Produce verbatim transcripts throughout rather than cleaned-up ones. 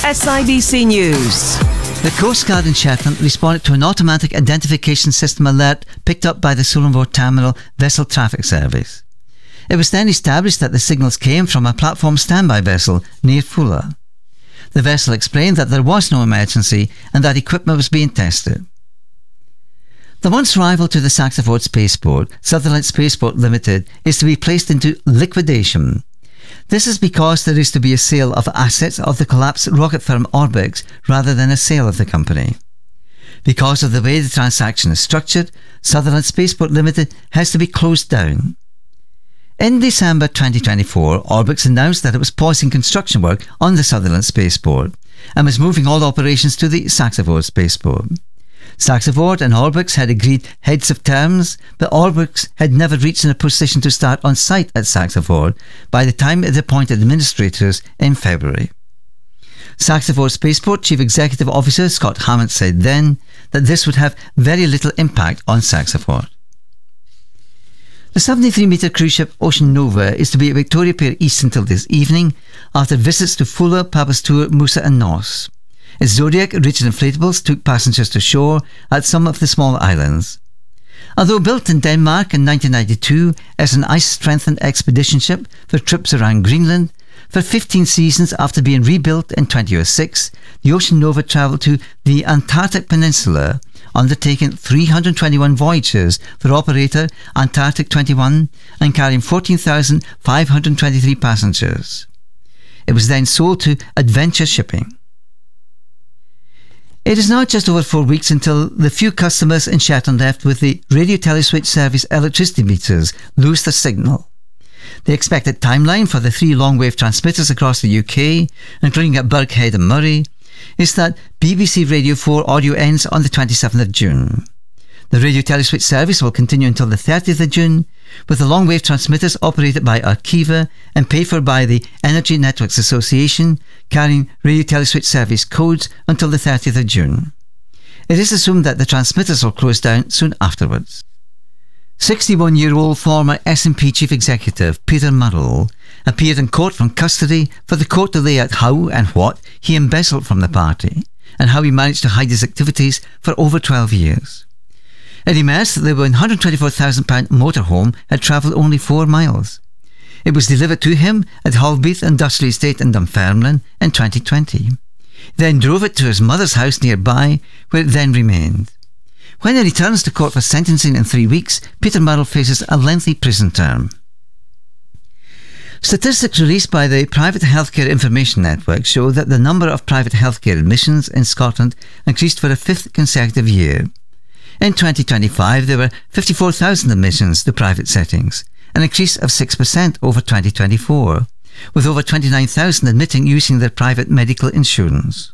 S I B C News. The Coast Guard in Shetland responded to an automatic identification system alert picked up by the Sullivore Terminal Vessel Traffic Service. It was then established that the signals came from a platform standby vessel near Fulla. The vessel explained that there was no emergency and that equipment was being tested. The once rival to the Saxaford Spaceport, Sutherland Spaceport Limited, is to be placed into liquidation. This is because there is to be a sale of assets of the collapsed rocket firm Orbix rather than a sale of the company. Because of the way the transaction is structured, Sutherland Spaceport Limited has to be closed down. In December twenty twenty-four, Orbix announced that it was pausing construction work on the Sutherland Spaceport and was moving all operations to the Saxaford Spaceport. Saxaford and Orbix had agreed heads of terms, but Orbix had never reached in a position to start on site at Saxaford by the time it appointed administrators in February. Saxaford Spaceport Chief Executive Officer Scott Hammond said then that this would have very little impact on Saxaford. The seventy-three metre cruise ship Ocean Nova is to be at Victoria Pier East until this evening after visits to Fulla, Papastur, Musa and Nos. Its Zodiac rigid inflatables took passengers to shore at some of the small islands. Although built in Denmark in nineteen ninety-two as an ice-strengthened expedition ship for trips around Greenland, for fifteen seasons after being rebuilt in twenty oh six, the Ocean Nova travelled to the Antarctic Peninsula, undertaking three hundred twenty-one voyages for operator Antarctic twenty-one and carrying fourteen thousand five hundred twenty-three passengers. It was then sold to Adventure Shipping. It is now just over four weeks until the few customers in Shetland left with the Radio Teleswitch Service electricity meters lose their signal. The expected timeline for the three long-wave transmitters across the U K, including at Birkhead and Murray, is that B B C Radio four audio ends on the twenty-seventh of June. The Radio Teleswitch service will continue until the thirtieth of June, with the long-wave transmitters operated by Arqiva and paid for by the Energy Networks Association, carrying Radio Teleswitch service codes until the thirtieth of June. It is assumed that the transmitters will close down soon afterwards. sixty-one-year-old former S N P Chief Executive Peter Murrell appeared in court from custody for the court to lay out how and what he embezzled from the party and how he managed to hide his activities for over twelve years. It emerged that the one hundred twenty-four thousand pound motorhome had travelled only four miles. It was delivered to him at Holbeath Industrial Estate in Dunfermline in twenty twenty. He then drove it to his mother's house nearby, where it then remained. When he returns to court for sentencing in three weeks, Peter Murrell faces a lengthy prison term. Statistics released by the Private Healthcare Information Network show that the number of private healthcare admissions in Scotland increased for a fifth consecutive year. In twenty twenty-five, there were fifty-four thousand admissions to private settings, an increase of six percent over twenty twenty-four, with over twenty-nine thousand admitting using their private medical insurance.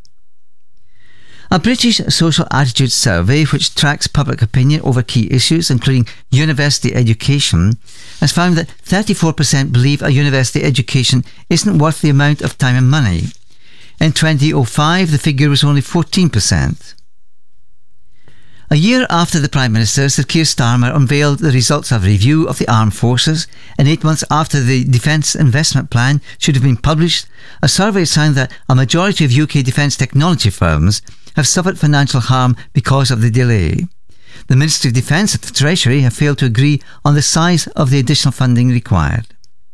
A British social attitude survey, which tracks public opinion over key issues including university education, has found that thirty-four percent believe a university education isn't worth the amount of time and money. In twenty oh five, the figure was only fourteen percent. A year after the Prime Minister, Sir Keir Starmer, unveiled the results of a review of the armed forces, and eight months after the Defence Investment Plan should have been published, a survey found that a majority of U K defence technology firms have suffered financial harm because of the delay. The Ministry of Defence and the Treasury have failed to agree on the size of the additional funding required.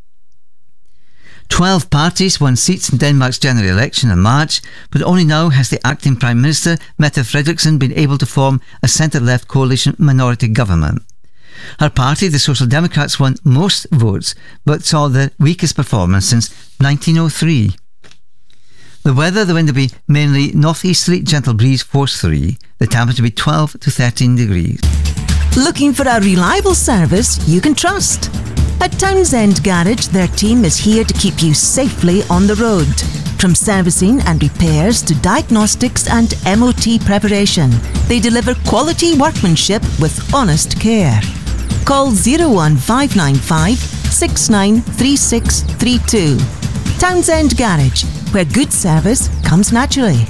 Twelve parties won seats in Denmark's general election in March, but only now has the acting Prime Minister, Mette Frederiksen, been able to form a centre-left coalition minority government. Her party, the Social Democrats, won most votes, but saw the weakest performance since nineteen oh three. The weather, the wind will be mainly northeasterly, gentle breeze, force three. The temperature will be twelve to thirteen degrees. Looking for a reliable service you can trust? At Townsend Garage, their team is here to keep you safely on the road. From servicing and repairs to diagnostics and M O T preparation, they deliver quality workmanship with honest care. Call zero one five nine five, six nine three six three two. Townsend Garage, where good service comes naturally.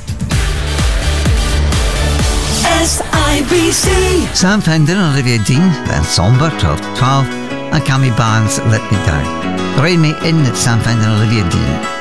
S I B C. Sam Fender and Olivia Dean, then Somber, twelve to twelve, and Cammy Barnes, Let Me Down. Join me in at Sam Fender and Olivia Dean.